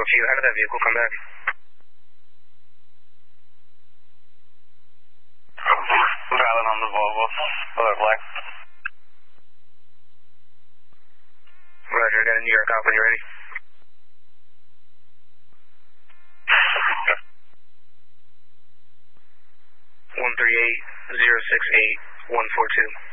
if you out of that vehicle, come back. Driving on the Volvo. Color black. Roger, I got a New York out when you're ready. 138-068-142.